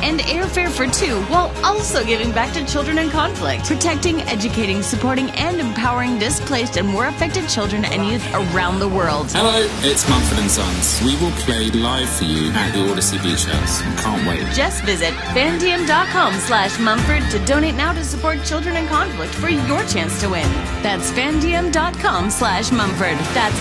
and airfare for 2 while also giving back to children in conflict, protecting, educating, supporting, and empowering displaced and war affected children and youth around the world. Hello, it's Mumford & Sons. We will play live for you at the Odyssey Beach House. Can't wait. Just visit fandiem.com/Mumford to donate now to support children in conflict for your chance to win. That's fandiem.com/Mumford. That's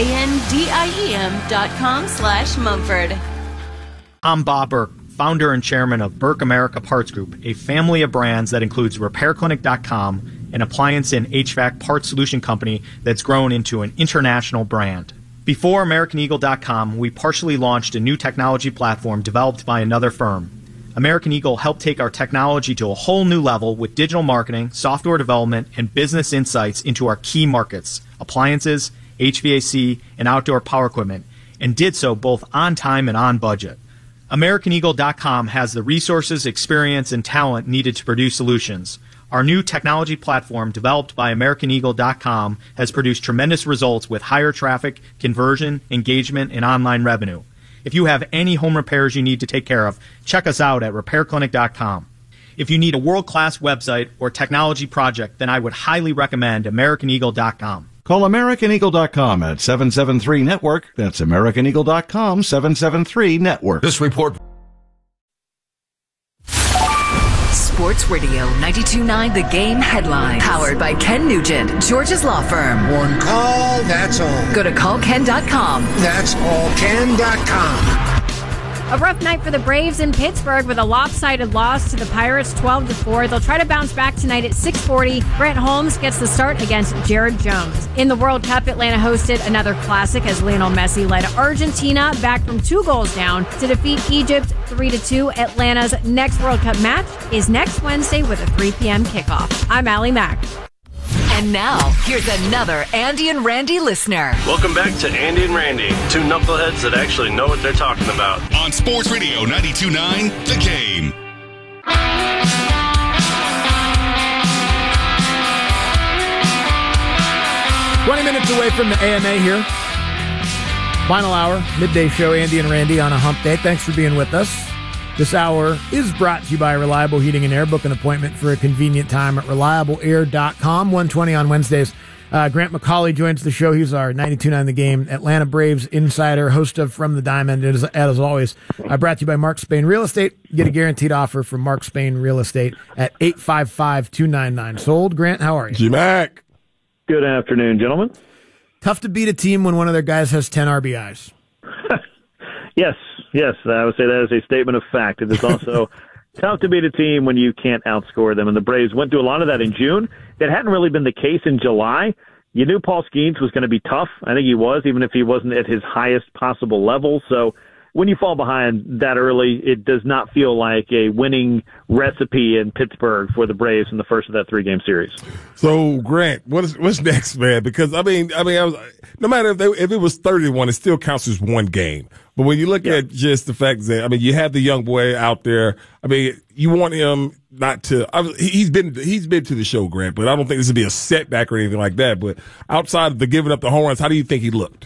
FANDIEM.com/Mumford. I'm Bob Burke, founder and chairman of Burke America Parts Group, a family of brands that includes RepairClinic.com, an appliance and HVAC parts solution company that's grown into an international brand. Before AmericanEagle.com, we partially launched a new technology platform developed by another firm. American Eagle helped take our technology to a whole new level with digital marketing, software development, and business insights into our key markets, appliances, HVAC, and outdoor power equipment, and did so both on time and on budget. AmericanEagle.com has the resources, experience, and talent needed to produce solutions. Our new technology platform, developed by AmericanEagle.com, has produced tremendous results with higher traffic, conversion, engagement, and online revenue. If you have any home repairs you need to take care of, check us out at RepairClinic.com. If you need a world-class website or technology project, then I would highly recommend AmericanEagle.com. Call AmericanEagle.com at 773-NETWORK. That's AmericanEagle.com, 773-NETWORK. This report. Sports Radio 92.9 The Game headline. Powered by Ken Nugent, George's Law Firm. One call, that's all. Go to callken.com. That's allken.com. A rough night for the Braves in Pittsburgh with a lopsided loss to the Pirates 12-4. They'll try to bounce back tonight at 6:40. Brent Holmes gets the start against Jared Jones. In the World Cup, Atlanta hosted another classic as Lionel Messi led Argentina back from 2 goals down to defeat Egypt 3-2. Atlanta's next World Cup match is next Wednesday with a 3 p.m. kickoff. I'm Allie Mack. And now, here's another Andy and Randy listener. Welcome back to Andy and Randy, 2 knuckleheads that actually know what they're talking about. On Sports Radio 92.9 The Game. Minutes away from the AMA here. Final hour, midday show, Andy and Randy on a hump day. Thanks for being with us. This hour is brought to you by Reliable Heating and Air. Book an appointment for a convenient time at reliableair.com. 1:20 on Wednesdays. Grant McCauley joins the show. He's our 92.9 The Game Atlanta Braves insider, host of From the Diamond. As always, brought to you by Mark Spain Real Estate. Get a guaranteed offer from Mark Spain Real Estate at 855-299. Sold. Grant, how are you? G-Mac. Good afternoon, gentlemen. Tough to beat a team when one of their guys has 10 RBIs. Yes, I would say that is a statement of fact. It is also tough to beat a team when you can't outscore them, and the Braves went through a lot of that in June. That hadn't really been the case in July. You knew Paul Skeens was going to be tough. I think he was, even if he wasn't at his highest possible level. So when you fall behind that early, it does not feel like a winning recipe in Pittsburgh for the Braves in the first of that 3-game series. So, Grant, what's next, man? Because I was, no matter if it was 31, it still counts as one game. But when you look at just the fact that you have the young boy out there. You want him not to. He's been to the show, Grant, but I don't think this would be a setback or anything like that. But outside of the giving up the home runs, how do you think he looked?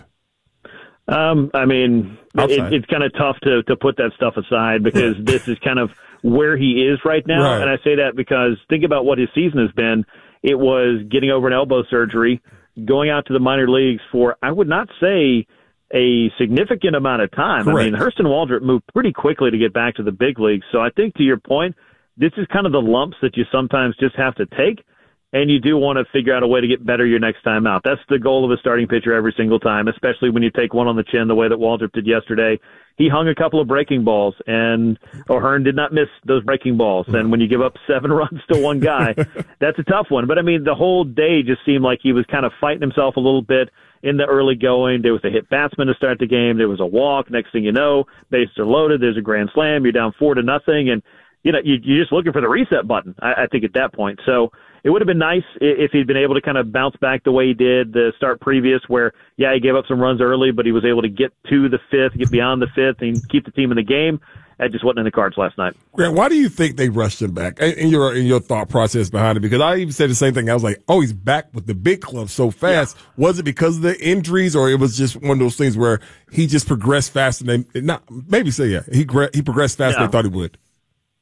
It's kind of tough to put that stuff aside because this is kind of where he is right now. Right. And I say that because think about what his season has been. It was getting over an elbow surgery, going out to the minor leagues for, I would not say a significant amount of time. Correct. Hurston Waldrop moved pretty quickly to get back to the big leagues. So I think to your point, this is kind of the lumps that you sometimes just have to take. And you do want to figure out a way to get better your next time out. That's the goal of a starting pitcher every single time, especially when you take one on the chin the way that Waldrop did yesterday. He hung a couple of breaking balls, and O'Hearn did not miss those breaking balls. And when you give up 7 runs to one guy, that's a tough one. But, the whole day just seemed like he was kind of fighting himself a little bit in the early going. There was a hit batsman to start the game. There was a walk. Next thing you know, bases are loaded. There's a grand slam. You're down 4-0. And, you're just looking for the reset button, I think, at that point. So it would have been nice if he'd been able to kind of bounce back the way he did the start previous where, he gave up some runs early, but he was able to get to the 5th, get beyond the 5th, and keep the team in the game. That just wasn't in the cards last night. Grant, why do you think they rushed him back in your thought process behind it? Because I even said the same thing. I was like, he's back with the big club so fast. Yeah. Was it because of the injuries, or it was just one of those things where he just progressed faster than he progressed faster than they thought he would?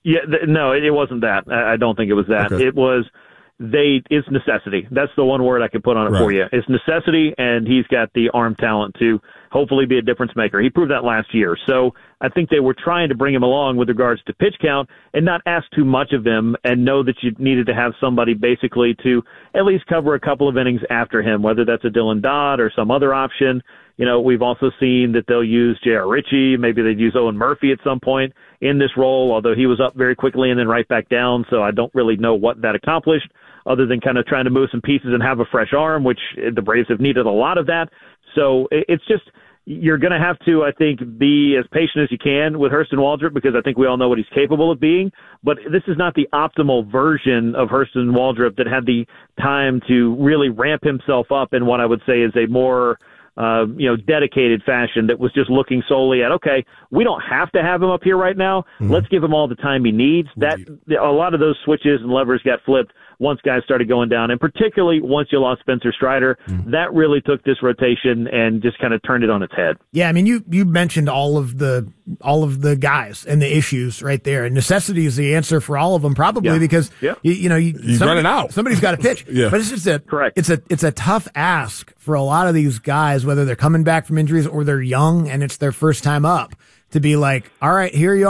Yeah, no, it wasn't that. I don't think it was that. Okay. It was it's necessity. That's the one word I could put on it for you. It's necessity, and he's got the arm talent to hopefully be a difference maker. He proved that last year. So I think they were trying to bring him along with regards to pitch count and not ask too much of him and know that you needed to have somebody basically to at least cover a couple of innings after him, whether that's a Dylan Dodd or some other option. You know, we've also seen that they'll use J.R. Ritchie. Maybe they'd use Owen Murphy at some point in this role, although he was up very quickly and then right back down. So I don't really know what that accomplished other than kind of trying to move some pieces and have a fresh arm, which the Braves have needed a lot of that. So it's just, you're going to have to, I think, be as patient as you can with Hurston Waldrop because I think we all know what he's capable of being. But this is not the optimal version of Hurston Waldrop that had the time to really ramp himself up in what I would say is a more dedicated fashion that was just looking solely at, okay, we don't have to have him up here right now. Let's give him all the time he needs. A lot of those switches and levers got flipped once guys started going down, and particularly once you lost Spencer Strider, that really took this rotation and just kind of turned it on its head. Yeah, I mean, you mentioned all of the guys and the issues right there, and necessity is the answer for all of them, probably because he's running out. Somebody's got to pitch. But it's just it's a tough ask for a lot of these guys, whether they're coming back from injuries or they're young and it's their first time up, to be like, all right, here you are.